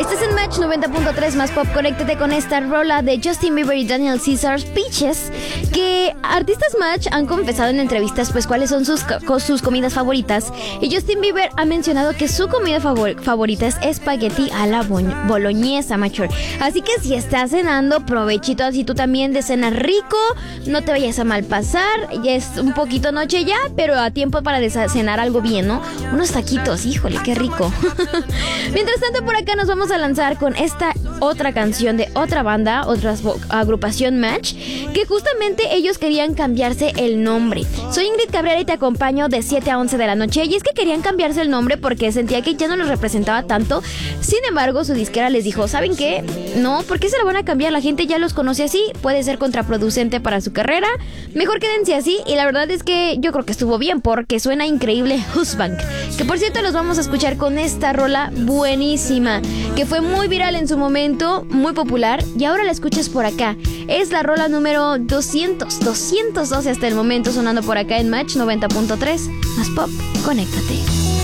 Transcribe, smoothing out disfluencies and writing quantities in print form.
Estás en Match 90.3 más pop. Conéctate con esta rola de Justin Bieber y Daniel Caesar, Peaches, que artistas Match han confesado en entrevistas pues cuáles son sus comidas favoritas. Y Justin Bieber ha mencionado que su comida favorita es espagueti a la boloñesa, macho. Así que si estás cenando, provechito, así tú también de cenar rico, no te vayas a mal pasar. Ya es un poquito noche ya, pero a tiempo para cenar algo bien, ¿no? Unos taquitos, híjole, qué rico. Mientras tanto, por acá nos vamos a lanzar con esta otra canción de otra banda, otra agrupación Match, que justamente ellos querían cambiarse el nombre. Soy Ingrid Cabrera y te acompaño de 7 a 11 de la noche. Y es que querían cambiarse el nombre porque sentía que ya no los representaba tanto. Sin embargo, su disquera les dijo, ¿saben qué? No, ¿por qué se lo van a cambiar? La gente ya los conoce así, puede ser contraproducente para su carrera. Mejor quédense así. Y la verdad es que yo creo que estuvo bien porque suena increíble Husbank, que por cierto los vamos a escuchar con esta rola buenísima, que fue muy viral en su momento, muy popular, y ahora la escuchas por acá. Es la rola número 212 hasta el momento, sonando por acá en Match 90.3 más pop. Conéctate.